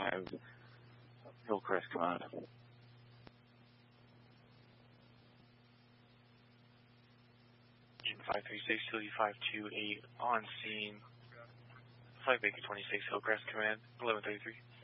Hillcrest Command. Engine 536, Philly 528 on scene. Flight Baker 26, Hillcrest Command, 1133.